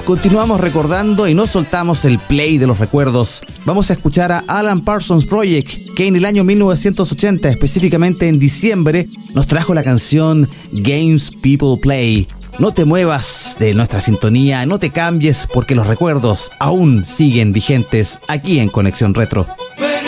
Continuamos recordando y no soltamos el play de los recuerdos. Vamos a escuchar a Alan Parsons Project, que en el año 1980, específicamente en diciembre, nos trajo la canción Games People Play. No te muevas de nuestra sintonía, no te cambies, porque los recuerdos aún siguen vigentes aquí en Conexión Retro.